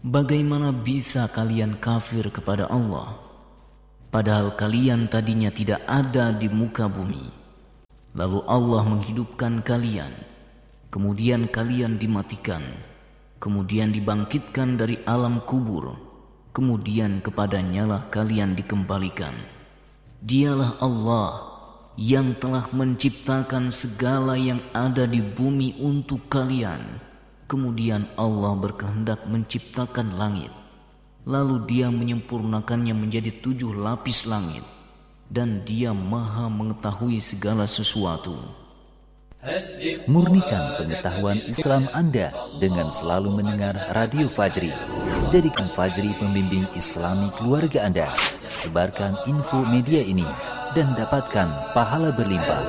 Bagaimana bisa kalian kafir kepada Allah, padahal kalian tadinya tidak ada di muka bumi? Lalu Allah menghidupkan kalian, kemudian kalian dimatikan, kemudian dibangkitkan dari alam kubur, kemudian kepadanyalah kalian dikembalikan. Dialah Allah yang telah menciptakan segala yang ada di bumi untuk kalian. Kemudian Allah berkehendak menciptakan langit, lalu Dia menyempurnakannya menjadi 7 lapis langit, dan Dia Maha mengetahui segala sesuatu. Murnikan pengetahuan Islam Anda dengan selalu mendengar Radio Fajri. Jadikan Fajri pembimbing Islami keluarga Anda. Sebarkan info media ini dan dapatkan pahala berlimpah.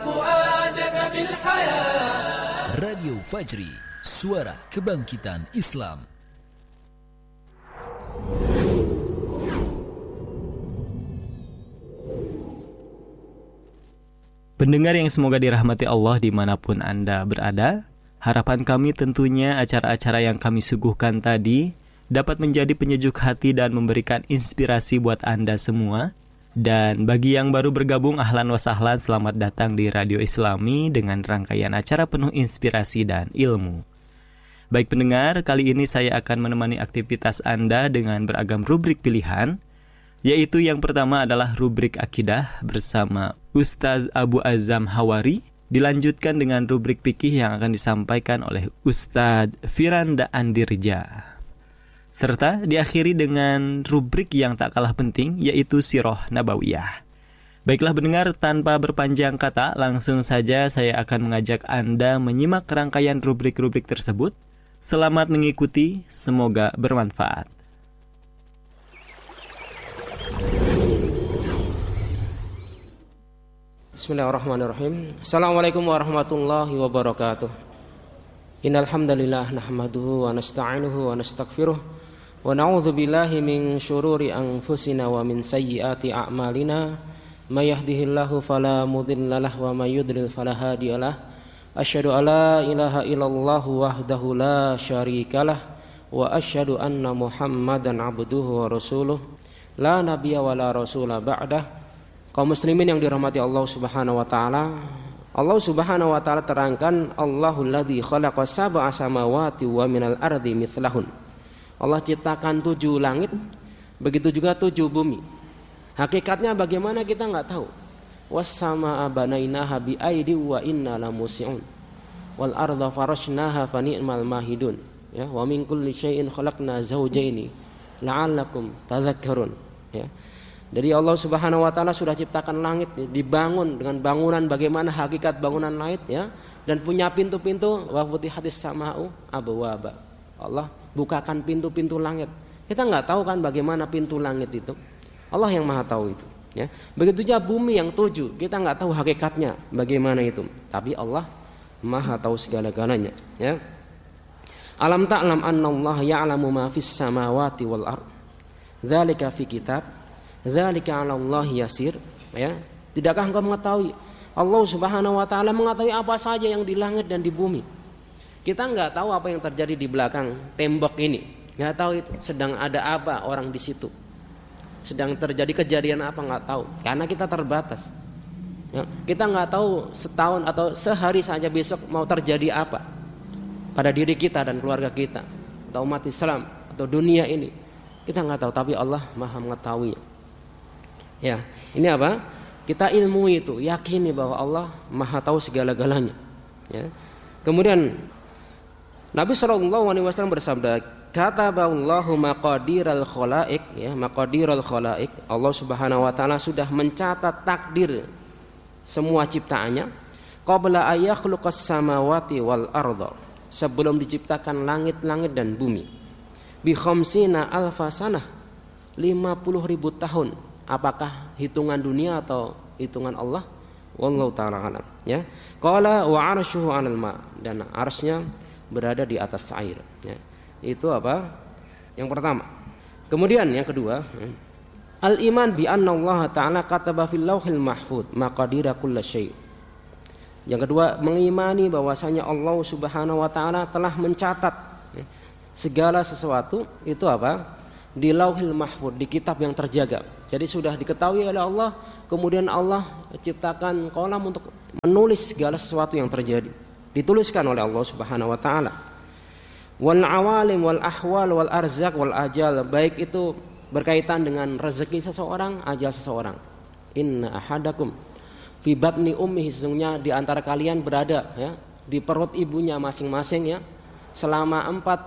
Radio Fajri, suara kebangkitan Islam. Pendengar yang semoga dirahmati Allah dimanapun Anda berada, harapan kami tentunya acara-acara yang kami suguhkan tadi dapat menjadi penyejuk hati dan memberikan inspirasi buat Anda semua. Dan bagi yang baru bergabung, ahlan wa sahlan, selamat datang di Radio Islami dengan rangkaian acara penuh inspirasi dan ilmu. Baik pendengar, kali ini saya akan menemani aktivitas Anda dengan beragam rubrik pilihan, yaitu yang pertama adalah rubrik akidah bersama Ustaz Abu Azam Hawari, dilanjutkan dengan rubrik fikih yang akan disampaikan oleh Ustaz Firanda Andirja, serta diakhiri dengan rubrik yang tak kalah penting, yaitu Sirah Nabawiyah. Baiklah pendengar, tanpa berpanjang kata, langsung saja saya akan mengajak Anda menyimak rangkaian rubrik-rubrik tersebut. Selamat mengikuti, semoga bermanfaat. Bismillahirrahmanirrahim. Assalamualaikum warahmatullahi wabarakatuh. Innal hamdalillah nahmaduhu wa nasta'inuhu wa nastaghfiruh wa na'udzu billahi min syururi anfusina wa min sayyiati a'malina may yahdihillahu fala mudilla lahu wa may yudlil fala hadiyalah. Asyhadu alla ilaha illallah wahdahu la syarikalah wa asyhadu anna Muhammadan abduhu wa rasuluh la nabiyya wa la rasula ba'dah. Kaum muslimin yang dirahmati Allah Subhanahu wa taala, Allah Subhanahu wa taala terangkan, Allahul ladzi khalaqa sab'a samawati wa minal ardi mithlahun. Allah ciptakan 7 langit, begitu juga 7 bumi. Hakikatnya bagaimana kita enggak tahu. Was samaa banainaha bi aidi wa inna lamusi'un. Wal arda farashnaha fa ni'mal mahidun. Ya, wa min kulli syai'in khalaqna zawjaini la'allakum tadhakkarun. Ya. Jadi Allah Subhanahu wa taala sudah ciptakan langit, dibangun dengan bangunan bagaimana hakikat bangunan langit, ya, dan punya pintu-pintu. Wa futihatis sama'u abwaba. Allah bukakan pintu-pintu langit. Kita enggak tahu kan bagaimana pintu langit itu. Allah yang Maha tahu itu, ya. Begitu juga bumi yang 7, kita enggak tahu hakikatnya bagaimana itu, tapi Allah Maha tahu segala-galanya, ya. Alam ta'lam annallaha ya'lamu ma fis samawati wal ard. Dzalika fi kitab. Dzalika 'ala Allahi yasir, ya. Tidakkah engkau mengetahui Allah Subhanahu wa taala mengetahui apa saja yang di langit dan di bumi? Kita enggak tahu apa yang terjadi di belakang tembok ini. Enggak tahu itu sedang ada apa orang di situ. Sedang terjadi kejadian apa enggak tahu, karena kita terbatas. Ya, kita enggak tahu setahun atau sehari saja besok mau terjadi apa pada diri kita dan keluarga kita atau umat Islam atau dunia ini. Kita enggak tahu, tapi Allah Maha mengetahuinya. Ya, ini apa? Kita ilmu itu, yakini bahwa Allah Maha tahu segala-galanya. Ya. Kemudian Nabi SAW bersabda, kataballahu maqadiral khalaiq, ya, maqadiral khalaiq. Allah Subhanahu wa taala sudah mencatat takdir semua ciptaannya qabla ayakhluqas samawati wal arda, sebelum diciptakan langit-langit dan bumi. Bi khamsina alfa sanah, 50.000 tahun. Apakah hitungan dunia atau hitungan Allah? Wallahu ta'ala alam, ya. Qala wa 'arshuhu 'alal ma', dan arsy-nya berada di atas air, ya. Itu apa? Yang pertama. Kemudian yang kedua, al-iman bi anna Allah ta'ala kataba fil lauhil mahfuz maqadira kulli syai'. Yang kedua, mengimani bahwasanya Allah Subhanahu wa taala telah mencatat segala sesuatu itu apa? Di Lauhil Mahfuz, di kitab yang terjaga. Jadi sudah diketahui oleh Allah, kemudian Allah ciptakan kolam untuk menulis segala sesuatu yang terjadi. Dituliskan oleh Allah Subhanahu wa taala. Wal awalim wal ahwal wal arzaq wal ajal, baik itu berkaitan dengan rezeki seseorang, ajal seseorang. Inna ahadakum fi batni ummihi, sesungguhnya di antara kalian berada ya di perut ibunya masing-masing ya selama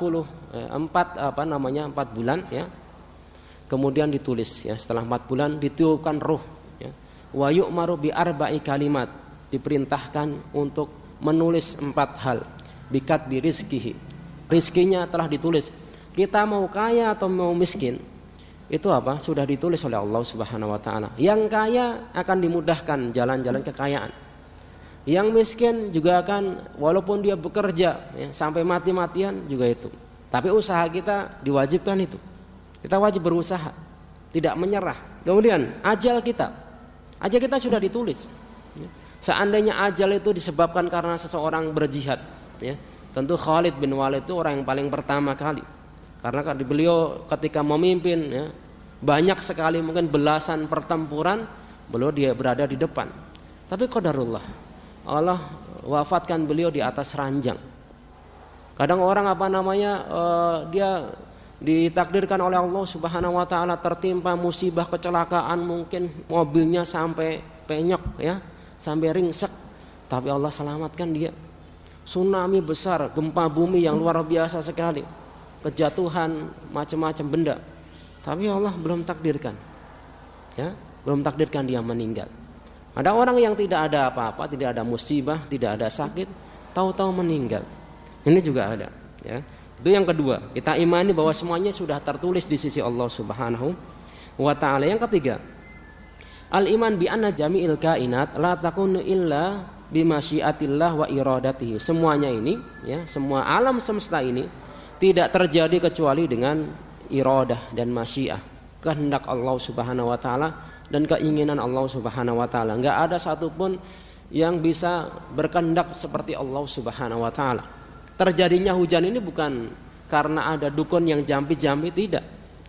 4 bulan ya. Kemudian ditulis ya, setelah 4 bulan ditiupkan ruh ya. Wa yu'maru bi arba'i kalimat, diperintahkan untuk menulis 4 hal. Bikat bi rizkihi, rizkinya telah ditulis. Kita mau kaya atau mau miskin, itu apa? Sudah ditulis oleh Allah Subhanahu wa taala. Yang kaya akan dimudahkan jalan-jalan kekayaan. Yang miskin juga akan, walaupun dia bekerja ya, sampai mati-matian juga itu. Tapi usaha kita diwajibkan itu. Kita wajib berusaha, tidak menyerah. Kemudian ajal kita sudah ditulis. Seandainya ajal itu disebabkan karena seseorang berjihad, ya, tentu Khalid bin Walid itu orang yang paling pertama kali. Karena beliau ketika memimpin, ya, banyak sekali mungkin belasan pertempuran, beliau dia berada di depan. Tapi qadarullah, Allah wafatkan beliau di atas ranjang. Kadang orang dia ditakdirkan oleh Allah Subhanahu wa taala tertimpa musibah kecelakaan, mungkin mobilnya sampai penyok ya, sampai ringsek, tapi Allah selamatkan dia. Tsunami besar, gempa bumi yang luar biasa sekali, kejatuhan macam-macam benda, tapi Allah belum takdirkan ya, belum takdirkan dia meninggal. Ada orang yang tidak ada apa-apa, tidak ada musibah, tidak ada sakit, tahu-tahu meninggal. Ini juga ada ya. Itu yang kedua, kita imani bahwa semuanya sudah tertulis di sisi Allah Subhanahu wa taala. Yang ketiga, al-iman bi anna jami'il kainat la takunu illa bi masyiatillah wa iradatihi. Semuanya ini ya, semua alam semesta ini tidak terjadi kecuali dengan iradah dan masyiah, kehendak Allah Subhanahu wa taala dan keinginan Allah Subhanahu wa taala. Enggak ada satupun yang bisa berkehendak seperti Allah Subhanahu wa taala. Terjadinya hujan ini bukan karena ada dukun yang jampi-jampi, tidak.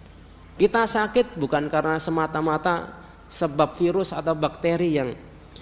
Kita sakit bukan karena semata-mata sebab virus atau bakteri yang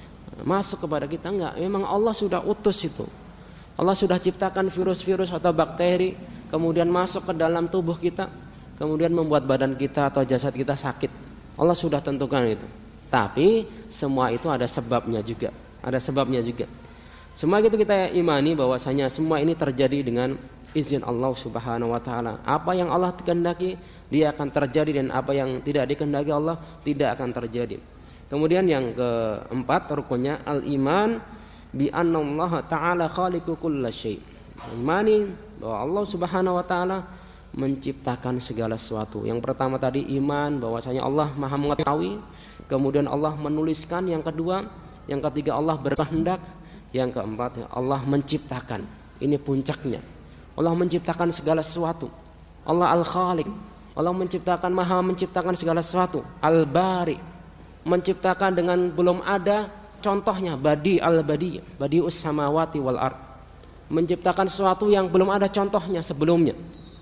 masuk kepada kita, enggak. Memang Allah sudah utus itu. Allah sudah ciptakan virus-virus atau bakteri, kemudian masuk ke dalam tubuh kita, kemudian membuat badan kita atau jasad kita sakit. Allah sudah tentukan itu. Tapi semua itu ada sebabnya juga. Ada sebabnya juga. Semua itu kita imani bahwasanya semua ini terjadi dengan izin Allah Subhanahu wa taala. Apa yang Allah kehendaki dia akan terjadi, dan apa yang tidak dikehendaki Allah tidak akan terjadi. Kemudian yang keempat rukunnya al-iman bi anna Allah taala khaliqu kulli syai'. Imani bahwa Allah Subhanahu wa taala menciptakan segala sesuatu. Yang pertama tadi iman bahwasanya Allah Maha mengetahui, kemudian Allah menuliskan, yang kedua, yang ketiga Allah berkehendak, yang keempat Allah menciptakan. Ini puncaknya. Allah menciptakan segala sesuatu. Allah Al-Khaliq. Allah menciptakan, Maha menciptakan segala sesuatu. Al-Bari, menciptakan dengan belum ada contohnya. Badi al-badi, badius samawati wal ard, menciptakan sesuatu yang belum ada contohnya sebelumnya.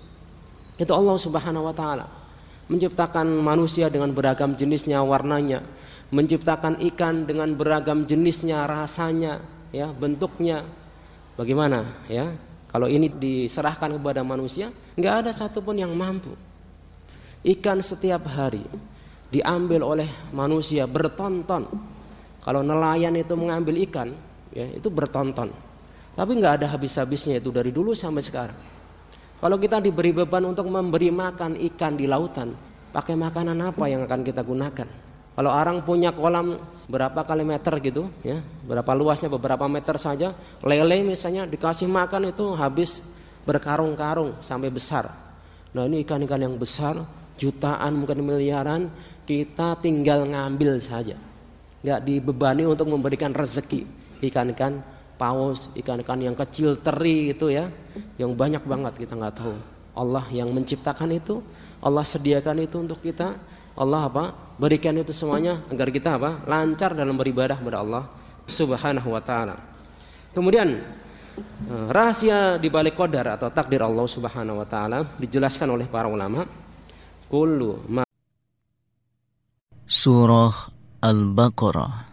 Itu Allah Subhanahu wa taala. Menciptakan manusia dengan beragam jenisnya, warnanya, menciptakan ikan dengan beragam jenisnya, rasanya, ya, bentuknya. Bagaimana ya? Kalau ini diserahkan kepada manusia, enggak ada satupun yang mampu. Ikan setiap hari diambil oleh manusia bertonton. Kalau nelayan itu mengambil ikan, ya, itu bertonton. Tapi enggak ada habis-habisnya itu dari dulu sampai sekarang. Kalau kita diberi beban untuk memberi makan ikan di lautan, pakai makanan apa yang akan kita gunakan? Kalau orang punya kolam berapa kali meter gitu, ya, berapa luasnya, beberapa meter saja, lele misalnya dikasih makan itu habis berkarung-karung sampai besar. Nah ini ikan-ikan yang besar, jutaan mungkin miliaran, kita tinggal ngambil saja, nggak dibebani untuk memberikan rezeki. Ikan-ikan paus, ikan-ikan yang kecil teri itu ya, yang banyak banget kita nggak tahu. Allah yang menciptakan itu, Allah sediakan itu untuk kita. Allah berikan itu semuanya agar kita lancar dalam beribadah kepada Allah Subhanahu wa taala. Kemudian Rahasia di balik qadar atau takdir Allah Subhanahu wa taala dijelaskan oleh para ulama. Surah Al-Baqarah.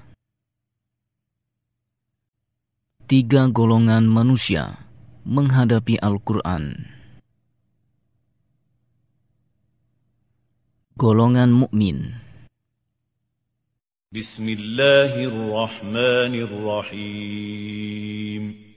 3 golongan manusia menghadapi Al-Quran. Golongan mukmin. Bismillahirrahmanirrahim.